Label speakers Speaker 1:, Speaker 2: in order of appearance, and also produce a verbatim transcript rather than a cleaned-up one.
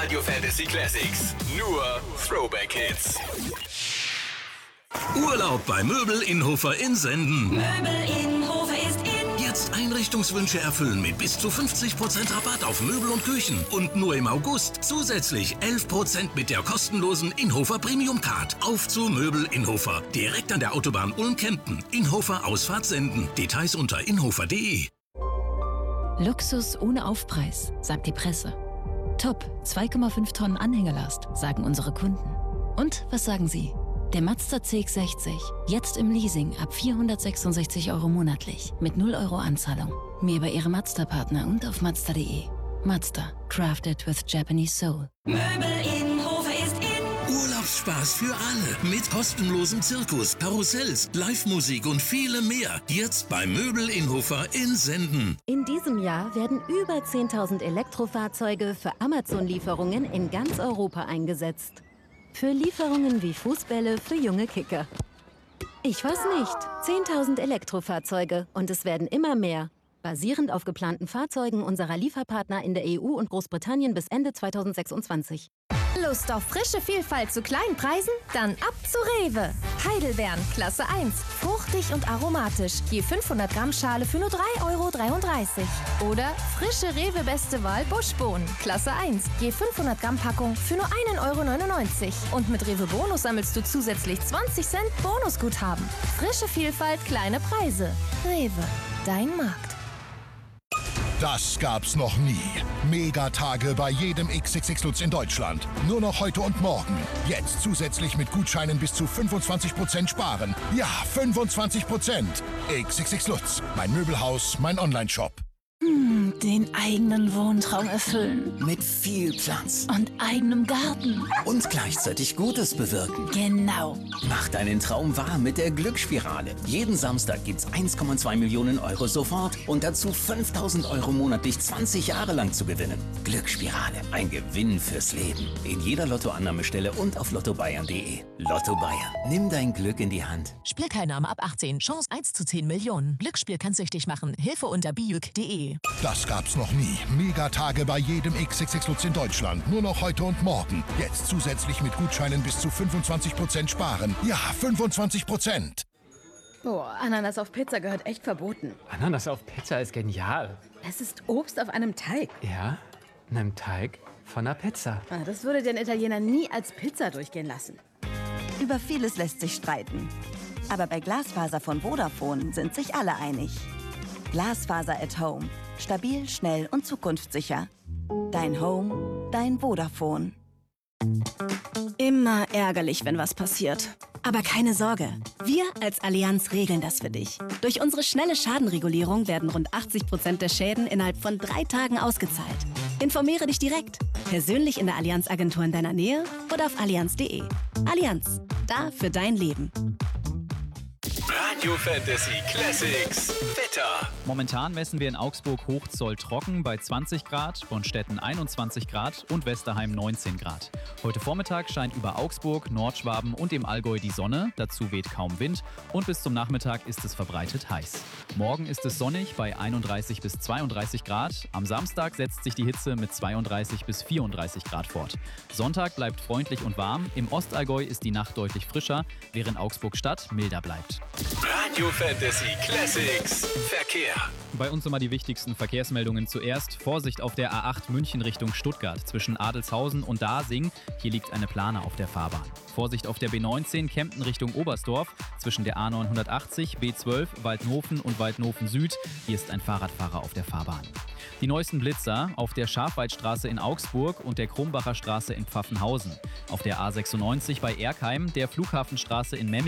Speaker 1: Radio Fantasy Classics. Nur Throwback-Hits.
Speaker 2: Urlaub bei Möbel Innhofer in Senden.
Speaker 3: Möbel Innhofer ist in.
Speaker 2: Jetzt Einrichtungswünsche erfüllen mit bis zu fünfzig Prozent Rabatt auf Möbel und Küchen. Und nur im August zusätzlich elf Prozent mit der kostenlosen Innhofer Premium Card. Auf zu Möbel Innhofer. Direkt an der Autobahn Ulm-Kempten. Innhofer Ausfahrt Senden. Details unter innhofer punkt de.
Speaker 4: Luxus ohne Aufpreis, sagt die Presse. Top, zwei Komma fünf Tonnen Anhängelast, sagen unsere Kunden. Und was sagen Sie? Der Mazda C X sechzig, jetzt im Leasing ab vierhundertsechsundsechzig Euro monatlich, mit null Euro Anzahlung. Mehr bei Ihrem Mazda-Partner und auf mazda punkt de. Mazda, crafted with Japanese soul.
Speaker 3: Möbel Innhofer ist in.
Speaker 2: Urlaubsspaß für alle mit kostenlosem Zirkus, Karussells, Live-Musik und vielem mehr. Jetzt bei Möbel Innhofer in Senden.
Speaker 5: In diesem Jahr werden über zehntausend Elektrofahrzeuge für Amazon-Lieferungen in ganz Europa eingesetzt. Für Lieferungen wie Fußbälle für junge Kicker. Ich weiß nicht. zehntausend Elektrofahrzeuge und es werden immer mehr. Basierend auf geplanten Fahrzeugen unserer Lieferpartner in der E U und Großbritannien bis Ende zweitausendsechsundzwanzig.
Speaker 6: Lust auf frische Vielfalt zu kleinen Preisen? Dann ab zu Rewe. Heidelbeeren, Klasse eins. Fruchtig und aromatisch. Je fünfhundert Gramm Schale für nur drei Euro dreiunddreißig. Oder frische Rewe Beste Wahl Buschbohnen, Klasse eins. Je fünfhundert Gramm Packung für nur ein Euro neunundneunzig. Und mit Rewe Bonus sammelst du zusätzlich zwanzig Cent Bonusguthaben. Frische Vielfalt, kleine Preise. Rewe, dein Markt.
Speaker 7: Das gab's noch nie. Megatage bei jedem X X X Lutz in Deutschland. Nur noch heute und morgen. Jetzt zusätzlich mit Gutscheinen bis zu fünfundzwanzig Prozent sparen. Ja, fünfundzwanzig Prozent. X X X Lutz. Mein Möbelhaus, mein Onlineshop.
Speaker 8: Hm, den eigenen Wohntraum erfüllen.
Speaker 9: Mit viel Platz.
Speaker 8: Und eigenem Garten.
Speaker 9: Und gleichzeitig Gutes bewirken.
Speaker 8: Genau.
Speaker 9: Mach deinen Traum wahr mit der Glücksspirale. Jeden Samstag gibt's eins Komma zwei Millionen Euro sofort und dazu fünftausend Euro monatlich zwanzig Jahre lang zu gewinnen. Glücksspirale. Ein Gewinn fürs Leben. In jeder Lottoannahmestelle und auf lotto bayern punkt de. Lotto Bayern. Nimm dein Glück in die Hand.
Speaker 10: Spielteilnahme ab achtzehn. Chance eins zu zehn Millionen. Glücksspiel kann süchtig machen. Hilfe unter bijuk punkt de.
Speaker 7: Das gab's noch nie. Megatage bei jedem X X X Lutz in Deutschland. Nur noch heute und morgen. Jetzt zusätzlich mit Gutscheinen bis zu fünfundzwanzig Prozent sparen. Ja, fünfundzwanzig Prozent.
Speaker 11: Boah, Ananas auf Pizza gehört echt verboten.
Speaker 12: Ananas auf Pizza ist genial.
Speaker 11: Es ist Obst auf einem Teig.
Speaker 12: Ja, einem Teig von einer Pizza.
Speaker 11: Ah, das würde den Italiener nie als Pizza durchgehen lassen.
Speaker 13: Über vieles lässt sich streiten. Aber bei Glasfaser von Vodafone sind sich alle einig. Glasfaser at Home. Stabil, schnell und zukunftssicher. Dein Home, dein Vodafone.
Speaker 14: Immer ärgerlich, wenn was passiert. Aber keine Sorge, wir als Allianz regeln das für dich. Durch unsere schnelle Schadenregulierung werden rund achtzig Prozent der Schäden innerhalb von drei Tagen ausgezahlt. Informiere dich direkt, persönlich in der Allianz-Agentur in deiner Nähe oder auf allianz punkt de. Allianz, da für dein Leben.
Speaker 1: Radio Fantasy Classics Wetter.
Speaker 15: Momentan messen wir in Augsburg Hochzoll trocken bei zwanzig Grad, Bonstetten einundzwanzig Grad und Westerheim neunzehn Grad. Heute Vormittag scheint über Augsburg, Nordschwaben und im Allgäu die Sonne, dazu weht kaum Wind und bis zum Nachmittag ist es verbreitet heiß. Morgen ist es sonnig bei einunddreißig bis zweiunddreißig Grad. Am Samstag setzt sich die Hitze mit zweiunddreißig bis vierunddreißig Grad fort. Sonntag bleibt freundlich und warm. Im Ostallgäu ist die Nacht deutlich frischer, während Augsburg-Stadt milder bleibt.
Speaker 1: Radio Fantasy Classics Verkehr.
Speaker 15: Bei uns immer die wichtigsten Verkehrsmeldungen zuerst. Vorsicht auf der A acht München Richtung Stuttgart zwischen Adelshausen und Dasing. Hier liegt eine Plane auf der Fahrbahn. Vorsicht auf der B neunzehn Kempten Richtung Oberstdorf zwischen der A neunhundertachtzig, B zwölf, Waldnofen und Waldnofen Süd. Hier ist ein Fahrradfahrer auf der Fahrbahn. Die neuesten Blitzer auf der Schafweidstraße in Augsburg und der Krumbacher Straße in Pfaffenhausen. Auf der A sechsundneunzig bei Erkheim, der Flughafenstraße in Memmingen.